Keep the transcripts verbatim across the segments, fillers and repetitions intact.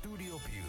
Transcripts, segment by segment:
Studio Più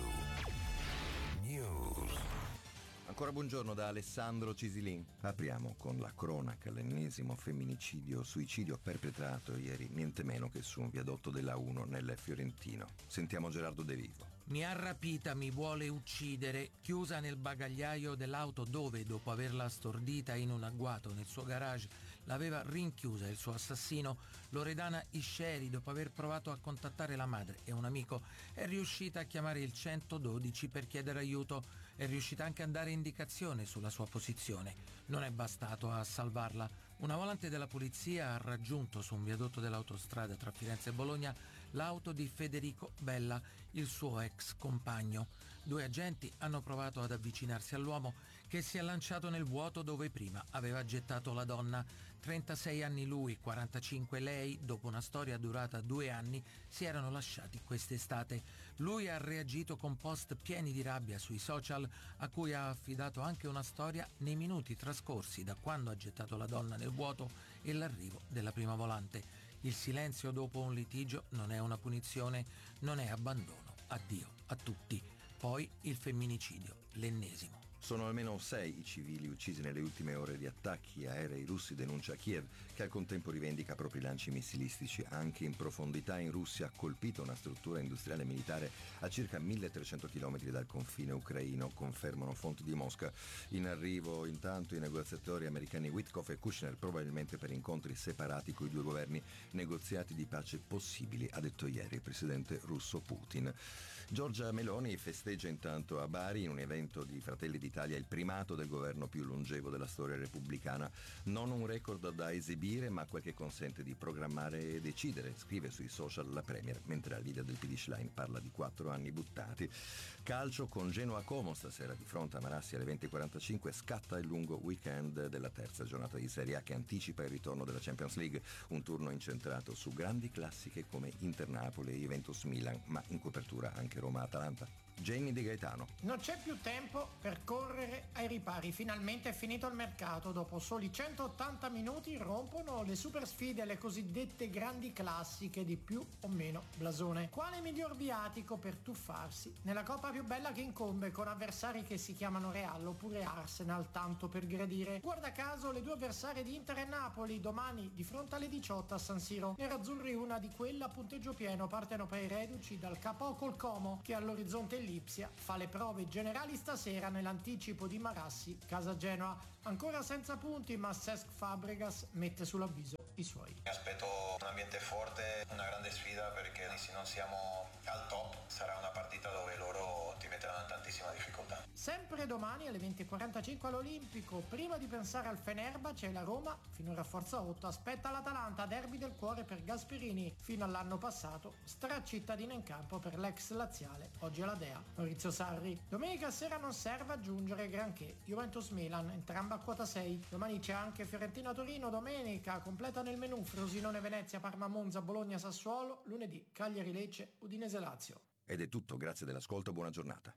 News. Ancora buongiorno da Alessandro Cisilin. Apriamo con la cronaca, l'ennesimo femminicidio, suicidio perpetrato ieri niente meno che su un viadotto della uno nel Fiorentino. Sentiamo Gerardo De Vivo. Mi ha rapita, mi vuole uccidere, chiusa nel bagagliaio dell'auto dove, dopo averla stordita in un agguato nel suo garage, l'aveva rinchiusa il suo assassino. Loredana Isceri, dopo aver provato a contattare la madre e un amico, è riuscita a chiamare il centododici per chiedere aiuto. È riuscita anche a dare indicazione sulla sua posizione. Non è bastato a salvarla. Una volante della polizia ha raggiunto su un viadotto dell'autostrada tra Firenze e Bologna l'auto di Federico Bella, il suo ex compagno. Due agenti hanno provato ad avvicinarsi all'uomo che si è lanciato nel vuoto dove prima aveva gettato la donna. trentasei anni lui, quarantacinque lei, dopo una storia durata due anni, si erano lasciati quest'estate. Lui ha reagito con post pieni di rabbia sui social, a cui ha affidato anche una storia nei minuti trascorsi da quando ha gettato la donna nel vuoto e l'arrivo della prima volante. Il silenzio dopo un litigio non è una punizione, non è abbandono. Addio a tutti. Poi il femminicidio, l'ennesimo. Sono almeno sei i civili uccisi nelle ultime ore di attacchi aerei russi, denuncia Kiev, che al contempo rivendica propri lanci missilistici. Anche in profondità in Russia ha colpito una struttura industriale militare a circa milletrecento chilometri dal confine ucraino, confermano fonti di Mosca. In arrivo intanto i negoziatori americani Witkoff e Kushner, probabilmente per incontri separati coi due governi, negoziati di pace possibili, ha detto ieri il presidente russo Putin. Giorgia Meloni festeggia intanto a Bari in un evento di Fratelli d'Italia il primato del governo più longevo della storia repubblicana. Non un record da esibire, ma quel che consente di programmare e decidere, scrive sui social la Premier, mentre la leader del P D Schlein parla di quattro anni buttati. Calcio con Genoa Como stasera di fronte a Marassi alle venti e quarantacinque. Scatta il lungo weekend della terza giornata di Serie A che anticipa il ritorno della Champions League, un turno incentrato su grandi classiche come Inter-Napoli e Juventus-Milan, ma in copertura anche Roma-Atalanta. Jenny Di Gaetano. Non c'è più tempo per correre ai ripari, finalmente è finito il mercato, dopo soli centottanta minuti rompono le super sfide, le cosiddette grandi classiche di più o meno blasone. Quale miglior viatico per tuffarsi nella coppa più bella che incombe, con avversari che si chiamano Real oppure Arsenal, tanto per gradire. Guarda caso le due avversarie di Inter e Napoli domani di fronte alle diciotto a San Siro. Nerazzurri una di quella a punteggio pieno partono per i reduci dal K O col Como, che all'orizzonte Lipsia fa le prove generali stasera nell'anticipo di Marassi casa Genoa. Ancora senza punti, ma Cesc Fabregas mette sull'avviso i suoi. Mi aspetto un ambiente forte, una grande sfida, perché se non siamo al top sarà una partita dove loro ti metteranno in tantissima difficoltà. Sempre domani alle venti e quarantacinque all'Olimpico, prima di pensare al Fenerbahce, la Roma, finora a forza otto, aspetta l'Atalanta, derby del cuore per Gasperini, fino all'anno passato stracittadina in campo per l'ex laziale, oggi alla Dea, Maurizio Sarri. Domenica sera non serve aggiungere granché, Juventus-Milan, entrambe a quota sei. Domani c'è anche Fiorentina-Torino, domenica completano il menù Frosinone-Venezia, Parma-Monza, Bologna-Sassuolo, lunedì Cagliari-Lecce, Udinese-Lazio. Ed è tutto, grazie dell'ascolto, buona giornata.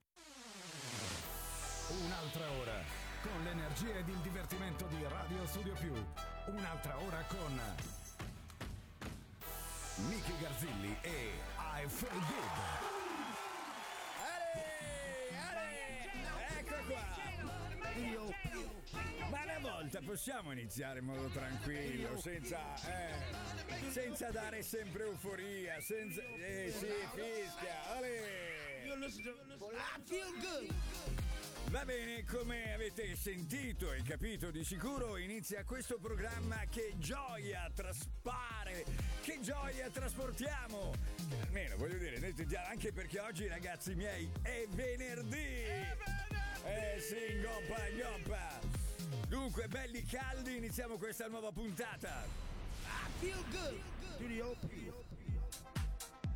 Un'altra ora con l'energia ed il divertimento di Radio Studio Più. Un'altra ora con Nicky Garzilli e I Feel Good. Ecco qua. Io, ma una volta possiamo iniziare in modo tranquillo, senza eh, senza dare sempre euforia, senza eh sì, fischia. Ale. Io lo so, I feel good. Va bene, come avete sentito e capito di sicuro, inizia questo programma. Che gioia traspare, che gioia trasportiamo. Almeno voglio dire, anche perché oggi, ragazzi miei, è venerdì. È venerdì! Eh sì, ingoppa, ingoppa. Dunque, belli caldi, iniziamo questa nuova puntata. I feel good.